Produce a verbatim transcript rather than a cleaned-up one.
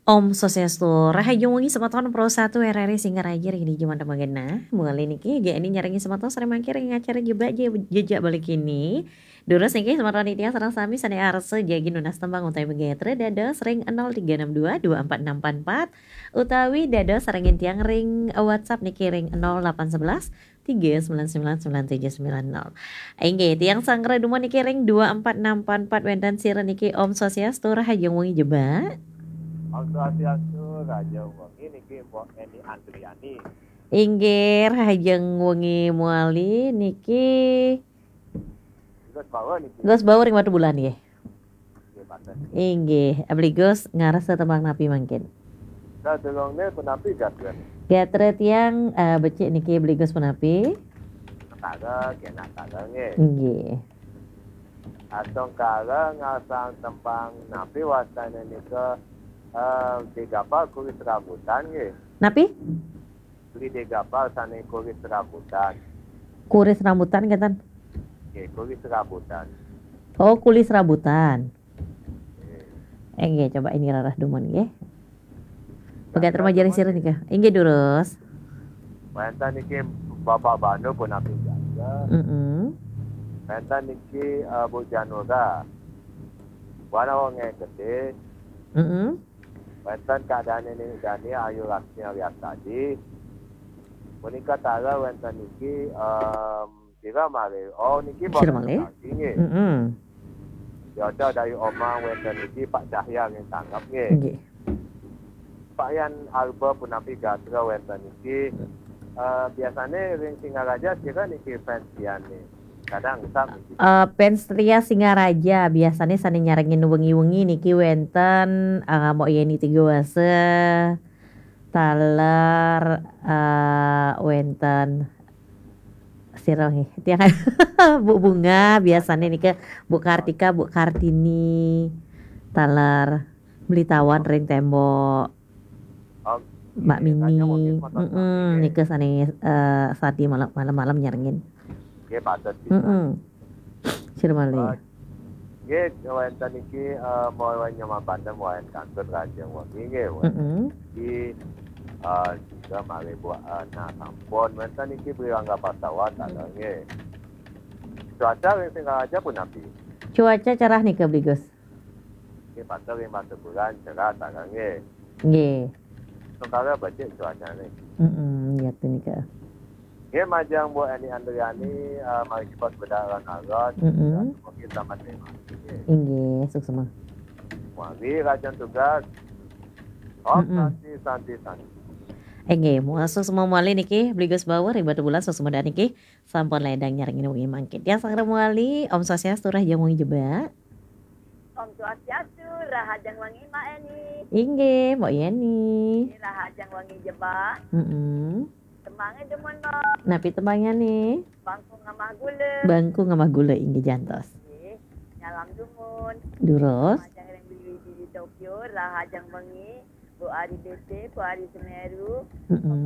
Om Swastiastu, Rahayu Wengi Semeton Pro satu R R I Singaraja ini Jumat Magena. Mulai niki ge ini nyarengi semeton sare mangkir ngacara jeba je jejak balik ini. Durus niki semeton ini sareng sami sane arse jagi nunas tembang utawi begetre dados ring nol tiga enam dua dua empat enam empat empat utawi dados sarengin tiang ring WhatsApp niki ring nol delapan satu satu tiga sembilan sembilan sembilan tujuh sembilan nol. Engge tiang sangre dumon niki ring dua empat enam empat empat wendan sira niki Om Swastiastu Rahayu Wengi jeba. Om Swastiastu Rahayu Wengi niki Mbok Eni Andriani. Inggih Rahajeng Wengi Muali niki Gus bawa niki. Gus bawa ring watu bulan nggih. Nggih paten. Inggih abdi Gus ngarasa tembang napi mangkin. Da delongne penapi gatren. Gatre tiang uh, becik niki beli Gus penapi. Kara kena kara nggih. Inggih. Atong kara ngasang tembang napi wasane nika eh digapal kulit rambutan nggih. Napi? Beli digapal sane kulit rambutan. Kuris rambutan katan. Nggih, kulit rambutan. Oh, kulis rambutan. Nggih. Inggih coba ini rarah dumon nggih. Pegat remaja sira nika. Inggih durus. Mantan niki Bapak Bano pun napi jaga. Heeh. Mantan niki uh, Bu Janura. Wana wong gede. Heeh. Wenten keadaan ini Dani Ayu Laksmi Alias tadi. Menika tara wenten niki um, kira male. Oh niki Sira male? Nggih. Heeh. Jodoh dari omang wenten niki Pak Cahya yang tanggap nggih. Nggih. Pak Yan Alba Punapi Gatra wenten niki uh, biasanya ring Singaraja kira niki fans nih. Kadang sak Uh, Penstria Singaraja biasanya sane nyarengin wengi-wengi niki wenten uh, mau yeni tiga wase taler uh, wenten sirong tiang Bu Bunga biasanya niki Bu Kartika Bu Kartini taler beli tawan ring tembok um, Mbak Mini heeh heeh niki sane uh, sati malam malam nyarengin nggih patut. heeh sira male Nggih, wenten iki uh, mau nyama bandem wae kantor Raja Wengi nggih. heeh Iki uh, juga mari buat uh, nah sampun wenten iki beri angga pesawat ada nggih. Cuaca wis Singaraja pun napi. cuaca cerah nih ke beli Gus. Nggih pasal yang masuk bulan cerah ada nggih. Nggih. Sekarang baca cuaca nih. Heeh, ya tuh nih ke. Nggih majang Bu Eni Andriani uh, mari cepat berdalan alat. Heeh. Mungkin sama tema. Nggih, sukses mah. Mari rajan tugas. Oh, Mm-mm. santi santi santi. Eh nggih, masuk semua muali niki beli Gus Bawor ribatu bulan sesuma dan niki sampun ledang nyarengin wengi mangkit. Ya sang muali Om Swastiastu Rahayu Wengi jeba. Om Swastiastu Rahajeng Wengi Mak Eni. Inggih, Mbok Yeni. Rahajeng Wengi jeba. Heeh. Temangnya demen no. Napi tembangnya nih. Bangku ngamah gula. Bangku ngamah gula inggih jantos. Nggih, nyalam dumun. Durus. Majang yang beli di Tokyo Rahajeng Wengi. Bu Ari B C, Bu Ari Semeru. Heeh.